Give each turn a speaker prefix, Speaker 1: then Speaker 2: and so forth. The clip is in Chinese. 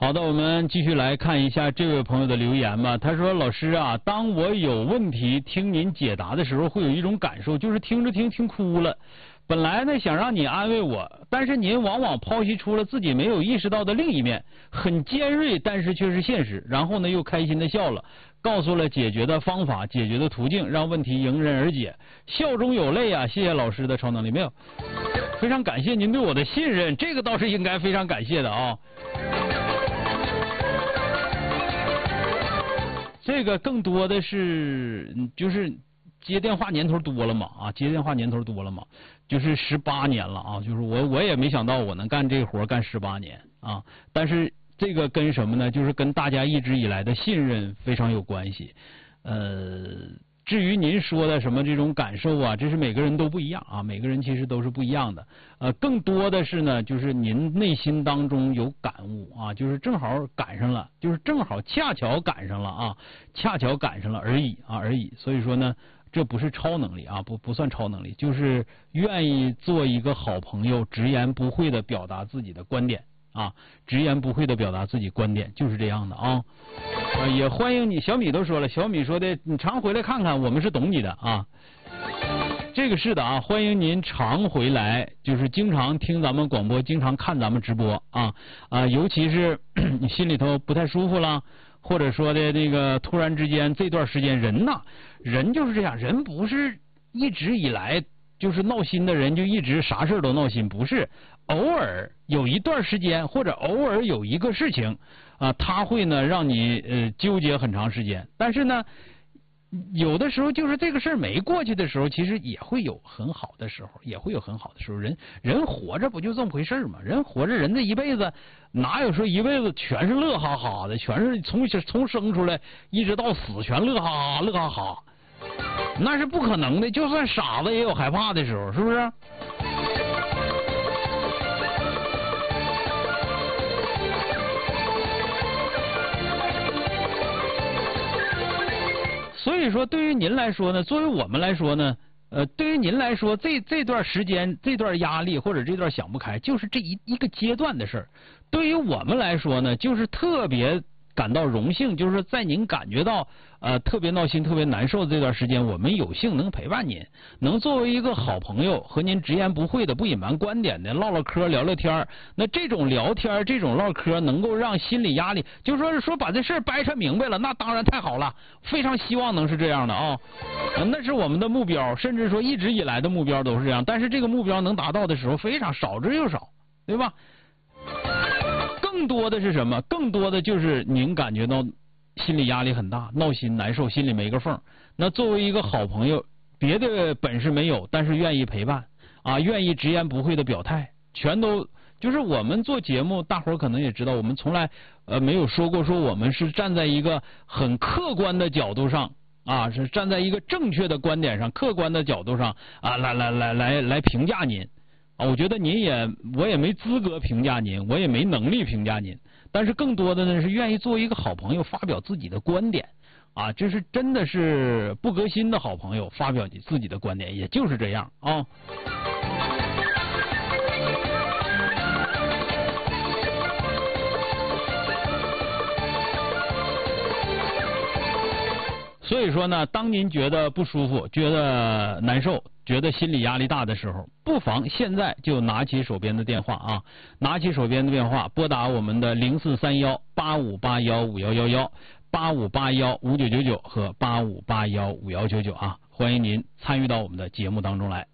Speaker 1: 好的，我们继续来看一下这位朋友的留言吧。他说：“老师啊，当我有问题听您解答的时候，会有一种感受，就是听着听哭了。本来呢想让你安慰我，但是您往往剖析出了自己没有意识到的另一面，很尖锐，但是却是现实。然后呢又开心的笑了，告诉了解决的方法、解决的途径，让问题迎刃而解。笑中有泪啊！谢谢老师的超能力。没有，非常感谢您对我的信任，这个倒是应该非常感谢的啊。”这个更多的是就是接电话年头多了嘛啊，接电话年头多了嘛，就是18年了啊，就是我也没想到我能干这活干18年啊，但是这个跟什么呢？就是跟大家一直以来的信任非常有关系。至于您说的什么这种感受啊，这是每个人都不一样啊，每个人其实都是不一样的。更多的是呢，就是您内心当中有感悟啊，就是正好赶上了，就是正好恰巧赶上了啊，恰巧赶上了而已啊而已。所以说呢，这不是超能力啊，不算超能力，就是愿意做一个好朋友，直言不讳的表达自己的观点。啊，直言不讳的表达自己观点，就是这样的啊。也欢迎你，小米都说了，小米说的，你常回来看看，我们是懂你的啊。这个是的啊，欢迎您常回来，就是经常听咱们广播，经常看咱们直播啊尤其是你心里头不太舒服了，或者说的那个突然之间这段时间人就是这样，人不是一直以来就是闹心的人就一直啥事都闹心，不是。偶尔有一段时间，或者偶尔有一个事情他会呢让你纠结很长时间。但是呢，有的时候就是这个事儿没过去的时候，其实也会有很好的时候，也会有很好的时候。人活着不就这么回事吗？人活着，人这一辈子哪有说一辈子全是乐哈哈的，全是从生出来一直到死全乐哈哈乐哈哈，那是不可能的。就算傻子也有害怕的时候，是不是？所以说，对于您来说呢，作为我们来说呢，对于您来说，这段时间、这段压力或者这段想不开，就是这一个阶段的事儿。对于我们来说呢，就是特别感到荣幸，就是在您感觉到特别闹心、特别难受的这段时间，我们有幸能陪伴您，能作为一个好朋友和您直言不讳的、不隐瞒观点的唠唠嗑、聊聊天。那这种聊天、这种唠嗑，能够让心理压力，就说把这事儿掰扯明白了，那当然太好了，非常希望能是这样的啊。那是我们的目标，甚至说一直以来的目标都是这样。但是这个目标能达到的时候，非常少之又少，对吧？更多的是什么？更多的就是您感觉到心理压力很大，闹心难受，心里没个缝。那作为一个好朋友，别的本事没有，但是愿意陪伴啊，愿意直言不讳的表态，全都就是我们做节目，大伙儿可能也知道，我们从来没有说过说我们是站在一个很客观的角度上啊，是站在一个正确的观点上、客观的角度上啊，来评价您。我觉得我也没资格评价您，我也没能力评价您，但是更多的呢是愿意做一个好朋友，发表自己的观点啊，这是真的是不革新的好朋友，发表自己的观点，也就是这样啊。所以说呢，当您觉得不舒服、觉得难受、觉得心理压力大的时候，不妨现在就拿起手边的电话啊，拿起手边的电话，拨打我们的0431-8581-5111、8581-5999和8581-5199啊，欢迎您参与到我们的节目当中来。